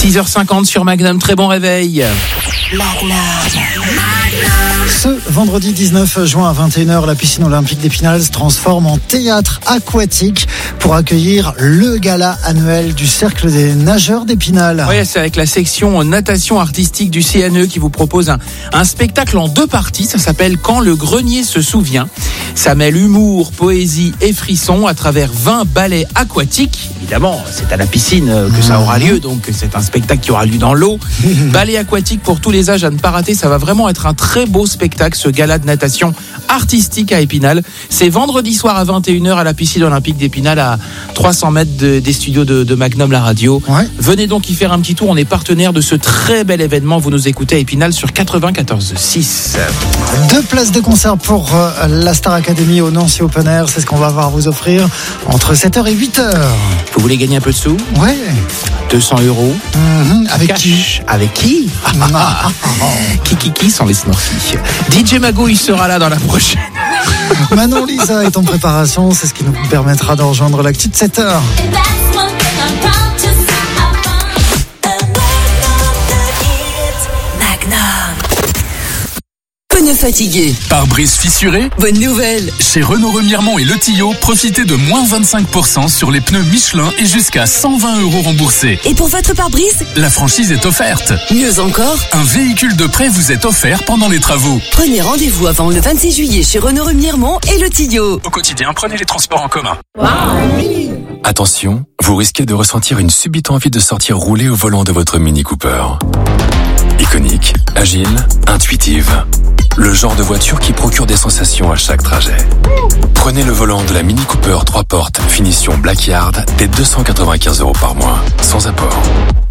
6h50 sur Magnum, très bon réveil. Ce vendredi 19 juin à 21h, la piscine olympique d'Épinal se transforme en théâtre aquatique pour accueillir le gala annuel du Cercle des nageurs d'Épinal. Oui, c'est avec la section natation artistique du CNE qui vous propose un spectacle en 2 parties. Ça s'appelle Quand le grenier se souvient. Ça mêle humour, poésie et frisson à travers 20 ballets aquatiques. Évidemment, c'est à la piscine que ça aura lieu, donc c'est un spectacle qui aura lieu dans l'eau. Ballets aquatiques pour tous les âges à ne pas rater. Ça va vraiment être un très beau spectacle, ce gala de natation artistique à Épinal. C'est vendredi soir à 21h à la piscine olympique d'Épinal, à 300 mètres des studios de Magnum la radio. Ouais. Venez donc y faire un petit tour. On est partenaire de ce très bel événement. Vous nous écoutez à Épinal sur 94.6. 2 places de concert pour la Star Academy au Nancy Open Air. C'est ce qu'on va avoir à vous offrir entre 7h et 8h. Vous voulez gagner un peu de sous ? Ouais. 200 €. Avec cash. qui ? Avec qui ? Qui sans les snorkies. DJ Mago, il sera là dans la prochaine. Manon Lisa est en préparation. C'est ce qui nous permettra de rejoindre l'actu de 7h. Pneus fatigués, pare-brise fissuré. Bonne nouvelle. Chez Renault Remiremont et Le Tillot, profitez de moins 25% sur les pneus Michelin et jusqu'à 120 € remboursés. Et pour votre pare-brise, la franchise est offerte. Mieux encore, un véhicule de prêt vous est offert pendant les travaux. Prenez rendez-vous avant le 26 juillet chez Renault Remiremont et Le Tillot. Au quotidien, prenez les transports en commun. Wow. Attention, vous risquez de ressentir une subite envie de sortir rouler au volant de votre Mini Cooper. Iconique, agile, intuitive. Le genre de voiture qui procure des sensations à chaque trajet. Prenez le volant de la Mini Cooper 3 portes, finition Blackyard, dès 295 € par mois, sans apport.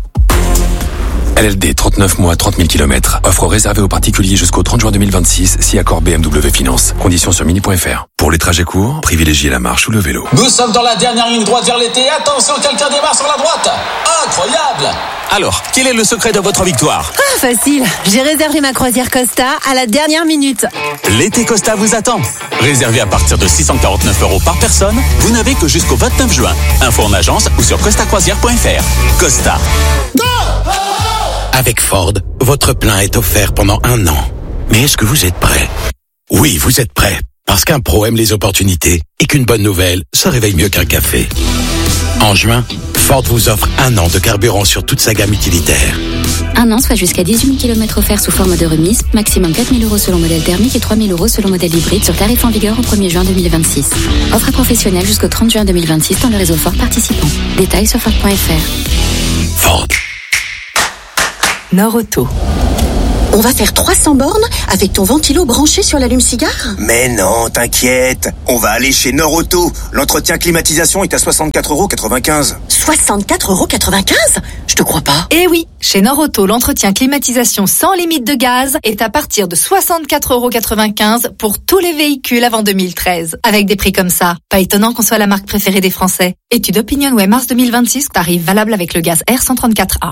LLD 39 mois, 30 000 km. Offre réservée aux particuliers jusqu'au 30 juin 2026, si accord BMW Finance. Conditions sur mini.fr. Pour les trajets courts, privilégiez la marche ou le vélo. Nous sommes dans la dernière ligne droite vers l'été. Attention, quelqu'un démarre sur la droite. Incroyable! Alors, quel est le secret de votre victoire ? Ah, facile. J'ai réservé ma croisière Costa à la dernière minute. L'été Costa vous attend. Réservé à partir de 649 € par personne, vous n'avez que jusqu'au 29 juin. Info en agence ou sur costacroisière.fr. Costa. Go! Avec Ford, votre plein est offert pendant 1 an. Mais est-ce que vous êtes prêt ? Oui, vous êtes prêt. Parce qu'un pro aime les opportunités et qu'une bonne nouvelle se réveille mieux qu'un café. En juin, Ford vous offre 1 an de carburant sur toute sa gamme utilitaire. 1 an, soit jusqu'à 18 000 km offerts sous forme de remise, maximum 4 000 € selon modèle thermique et 3 000 € selon modèle hybride sur tarif en vigueur au 1er juin 2026. Offre à professionnel jusqu'au 30 juin 2026 dans le réseau Ford participant. Détails sur Ford.fr. Ford. Norauto. On va faire 300 bornes avec ton ventilo branché sur l'allume-cigare ? Mais non, t'inquiète. On va aller chez Norauto. L'entretien climatisation est à 64,95 €. 64,95 €? Je te crois pas. Eh oui, chez Norauto, l'entretien climatisation sans limite de gaz est à partir de 64,95 € pour tous les véhicules avant 2013. Avec des prix comme ça, pas étonnant qu'on soit la marque préférée des Français. Étude OpinionWay mars 2026, tarif valable avec le gaz R134A.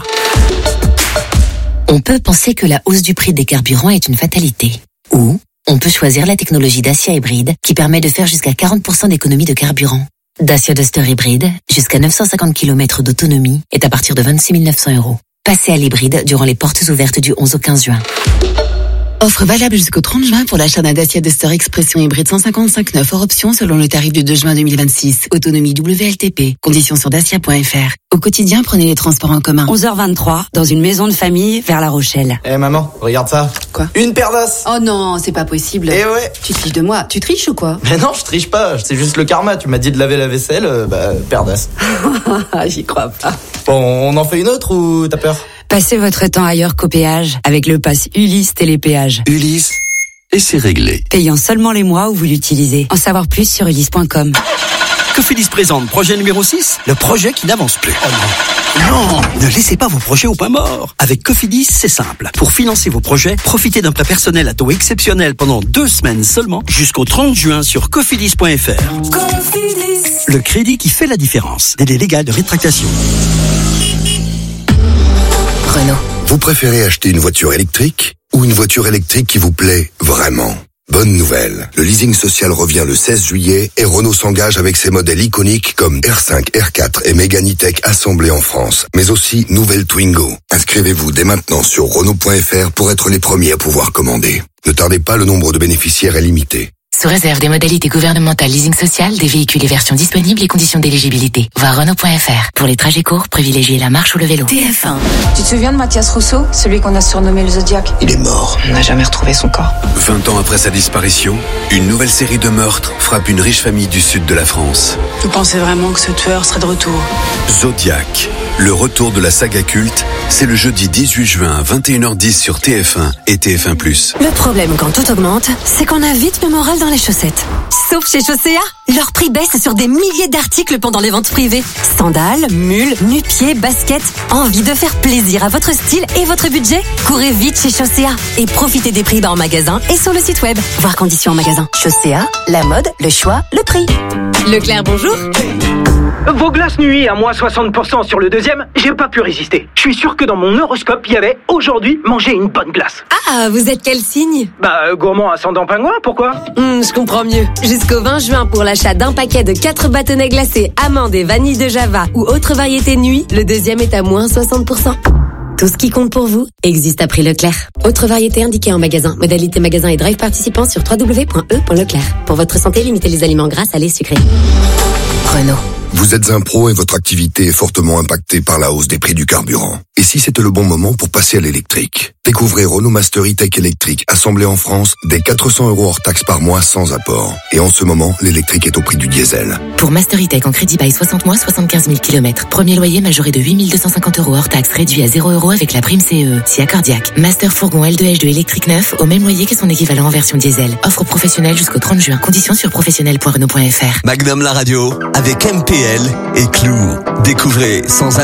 On peut penser que la hausse du prix des carburants est une fatalité. Ou on peut choisir la technologie Dacia Hybride qui permet de faire jusqu'à 40% d'économie de carburant. Dacia Duster Hybride, jusqu'à 950 km d'autonomie, est à partir de 26 900 €. Passez à l'hybride durant les portes ouvertes du 11 au 15 juin. Offre valable jusqu'au 30 juin pour l'achat d'un Dacia Duster Expression hybride 155 hors option selon le tarif du 2 juin 2026. Autonomie WLTP. Conditions sur dacia.fr. Au quotidien, prenez les transports en commun. 11h23, dans une maison de famille vers La Rochelle. Eh maman, regarde ça. Quoi ? Une paire d'os. Oh non, c'est pas possible. Eh ouais. Tu te fiches de moi. Tu triches ou quoi ? Mais non, je triche pas. C'est juste le karma. Tu m'as dit de laver la vaisselle, paire d'os. J'y crois pas. Bon, on en fait une autre ou t'as peur ? Passez votre temps ailleurs qu'au péage avec le pass Ulysse Télépéage. Ulysse, et c'est réglé. Payant seulement les mois où vous l'utilisez. En savoir plus sur ulysse.com. Cofidis présente projet numéro 6, le projet qui n'avance plus. Non, ne laissez pas vos projets au point mort. Avec Cofidis, c'est simple. Pour financer vos projets, profitez d'un prêt personnel à taux exceptionnel pendant 2 semaines seulement, jusqu'au 30 juin sur cofidis.fr. Cofidis. Le crédit qui fait la différence. Délai légal de rétractation. Renault. Vous préférez acheter une voiture électrique ou une voiture électrique qui vous plaît vraiment ? Bonne nouvelle, le leasing social revient le 16 juillet et Renault s'engage avec ses modèles iconiques comme R5, R4 et Mégane E-Tech assemblés en France, mais aussi nouvelle Twingo. Inscrivez-vous dès maintenant sur Renault.fr pour être les premiers à pouvoir commander. Ne tardez pas, le nombre de bénéficiaires est limité. Sous réserve des modalités gouvernementales leasing social, des véhicules et versions disponibles et conditions d'éligibilité. Voir Renault.fr. Pour les trajets courts, privilégiez la marche ou le vélo. TF1. Tu te souviens de Mathias Rousseau, celui qu'on a surnommé le Zodiac? Il est mort. On n'a jamais retrouvé son corps. 20 ans après sa disparition, une nouvelle série de meurtres frappe une riche famille du sud de la France. Vous pensez vraiment que ce tueur serait de retour? Zodiac. Le retour de la saga culte, c'est le jeudi 18 juin à 21h10 sur TF1 et TF1+. Le problème quand tout augmente, c'est qu'on a vite le moral dans les chaussettes. Sauf chez Chaussea, leur prix baisse sur des milliers d'articles pendant les ventes privées. Sandales, mules, nu-pieds, baskets. Envie de faire plaisir à votre style et votre budget? Courez vite chez Chaussea et profitez des prix bas en magasin et sur le site web. Voir conditions en magasin. Chaussea, la mode, le choix, le prix. Leclerc, bonjour. Vos glaces nuit à moins 60% sur le deuxième, j'ai pas pu résister. Je suis sûr que dans mon horoscope, il y avait aujourd'hui manger une bonne glace. Ah, vous êtes quel signe? Gourmand ascendant pingouin, pourquoi? Je comprends mieux. Jusqu'au 20 juin, pour l'achat d'un paquet de 4 bâtonnets glacés, amandes et vanille de Java ou autre variété nuit, le deuxième est à moins 60%. Tout ce qui compte pour vous existe à prix Leclerc. Autre variété indiquée en magasin. Modalité magasin et drive participant sur www.e.leclerc. Pour votre santé, limitez les aliments gras, salés, sucrés. Renault. Vous êtes un pro et votre activité est fortement impactée par la hausse des prix du carburant. Et si c'était le bon moment pour passer à l'électrique? Découvrez Renault Master E-Tech électrique, assemblé en France, dès 400 € hors taxe par mois sans apport. Et en ce moment, l'électrique est au prix du diesel. Pour Master E-Tech en crédit bail 60 mois, 75 000 km. Premier loyer majoré de 8 250 € hors taxe, réduit à 0 € avec la prime CE. Si accordiaque. Master fourgon L2H2 électrique neuf, au même loyer que son équivalent en version diesel. Offre professionnelle jusqu'au 30 juin. Conditions sur professionnel.renault.fr. Magnum la radio, avec MPL et Clou. Découvrez sans